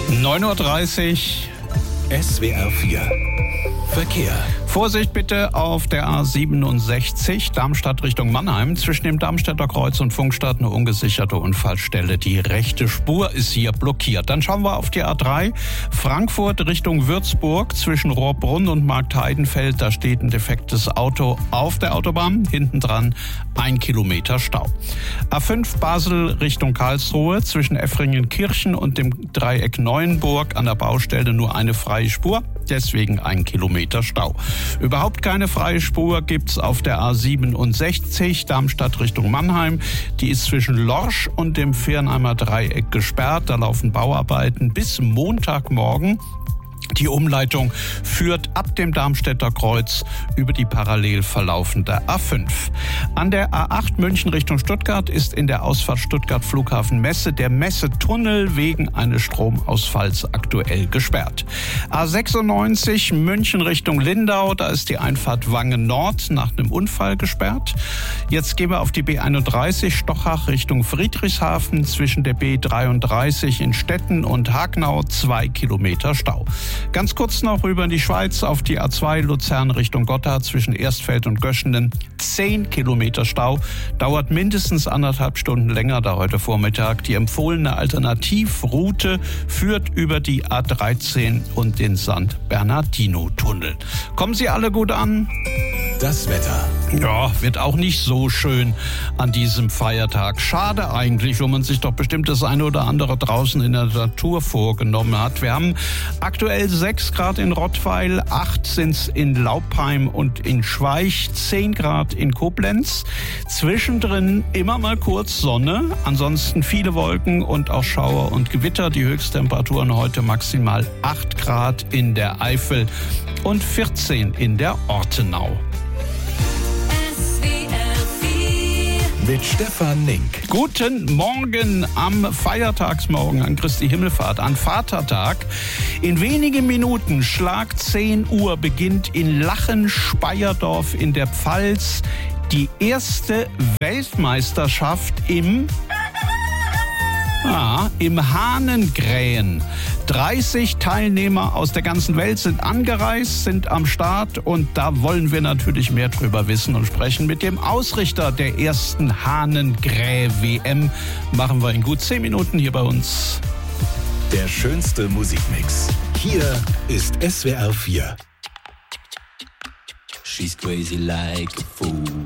9:30 Uhr. SWR 4 Verkehr. Vorsicht bitte auf der A67 Darmstadt Richtung Mannheim. Zwischen dem Darmstädter Kreuz und Funkstadt eine ungesicherte Unfallstelle. Die rechte Spur ist hier blockiert. Dann schauen wir auf die A3 Frankfurt Richtung Würzburg. Zwischen Rohrbrunn und Marktheidenfeld, da steht ein defektes Auto auf der Autobahn. Hinten dran 1 Kilometer Stau. A5 Basel Richtung Karlsruhe. Zwischen Effringenkirchen und dem Dreieck Neuenburg an der Baustelle nur eine freie Spur. Deswegen 1 Kilometer Stau. Überhaupt keine freie Spur gibt's auf der A67 Darmstadt Richtung Mannheim. Die ist zwischen Lorsch und dem Viernheimer Dreieck gesperrt. Da laufen Bauarbeiten bis Montagmorgen. Die Umleitung führt ab dem Darmstädter Kreuz über die parallel verlaufende A5. An der A8 München Richtung Stuttgart ist in der Ausfahrt Stuttgart Flughafen Messe der Messetunnel wegen eines Stromausfalls aktuell gesperrt. A96 München Richtung Lindau, da ist die Einfahrt Wangen Nord nach einem Unfall gesperrt. Jetzt gehen wir auf die B31 Stochach Richtung Friedrichshafen. Zwischen der B33 in Stetten und Hagnau 2 Kilometer Stau. Ganz kurz noch rüber in die Schweiz auf die A2 Luzern Richtung Gotthard zwischen Erstfeld und Göschenen. 10 Kilometer Stau. Dauert mindestens 1,5 Stunden länger da heute Vormittag. Die empfohlene Alternativroute führt über die A13 und den St. Bernardino-Tunnel. Kommen Sie alle gut an? Das Wetter. Ja, wird auch nicht so schön an diesem Feiertag. Schade eigentlich, wo man sich doch bestimmt das eine oder andere draußen in der Natur vorgenommen hat. Wir haben aktuell 6 Grad in Rottweil, 8 sind's in Laupheim und in Schweich, 10 Grad in Koblenz. Zwischendrin immer mal kurz Sonne, ansonsten viele Wolken und auch Schauer und Gewitter. Die Höchsttemperaturen heute maximal 8 Grad in der Eifel und 14 in der Ortenau. Mit Stefan Nink. Guten Morgen am Feiertagsmorgen, an Christi Himmelfahrt, an Vatertag. In wenigen Minuten, Schlag 10 Uhr, beginnt in Lachen-Speyerdorf in der Pfalz die erste Weltmeisterschaft im Hahnengrähen. 30 Teilnehmer aus der ganzen Welt sind angereist, sind am Start und da wollen wir natürlich mehr drüber wissen und sprechen mit dem Ausrichter der ersten Hahnengräh-WM. Machen wir in gut 10 Minuten hier bei uns. Der schönste Musikmix. Hier ist SWR 4. She's crazy like a fool.